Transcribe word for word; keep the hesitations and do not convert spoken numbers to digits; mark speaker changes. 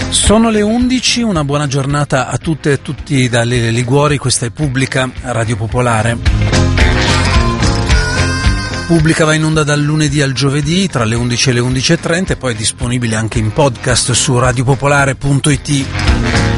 Speaker 1: Sono le undici, una buona giornata a tutte e tutti dalle Liguori, questa è Pubblica, Radio Popolare. Pubblica va in onda dal lunedì al giovedì tra le undici e le undici e trenta e poi è disponibile anche in podcast su radiopopolare punto it.